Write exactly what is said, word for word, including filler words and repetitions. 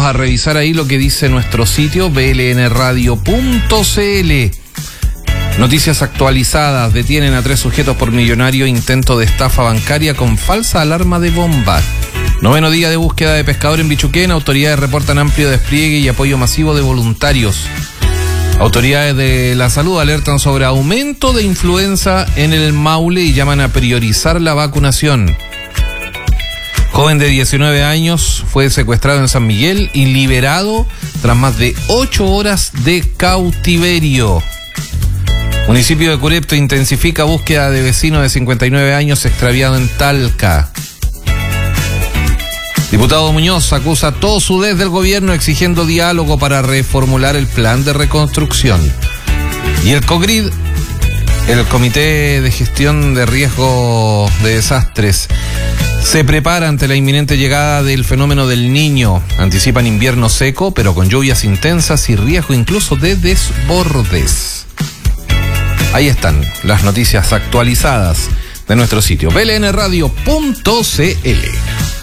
a revisar ahí lo que dice nuestro sitio b l n radio punto c l. Noticias actualizadas. Detienen a tres sujetos por millonario intento de estafa bancaria con falsa alarma de bomba. Noveno día de búsqueda de pescador en Bichuquén. Autoridades reportan amplio despliegue y apoyo masivo de voluntarios. Autoridades de la salud alertan sobre aumento de influenza en el Maule y llaman a priorizar la vacunación. Joven de diecinueve años fue secuestrado en San Miguel y liberado tras más de ocho horas de cautiverio. Municipio de Curepto intensifica búsqueda de vecino de cincuenta y nueve años extraviado en Talca. Diputado Muñoz acusa todo su desde el gobierno exigiendo diálogo para reformular el plan de reconstrucción. Y el COGRID, el Comité de Gestión de Riesgo de Desastres, se prepara ante la inminente llegada del fenómeno del Niño. Anticipan invierno seco, pero con lluvias intensas y riesgo incluso de desbordes. Ahí están las noticias actualizadas de nuestro sitio b l n radio punto c l.